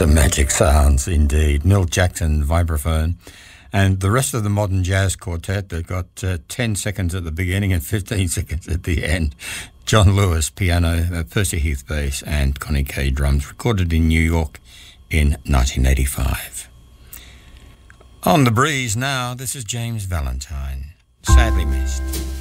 Some magic sounds indeed. Milt Jackson, vibraphone. And the rest of the modern jazz quartet, they've got 10 seconds at the beginning and 15 seconds at the end. John Lewis, piano, Percy Heath, bass, and Connie Kay, drums, recorded in New York in 1985. On the breeze now, this is James Valentine, Sadly Missed.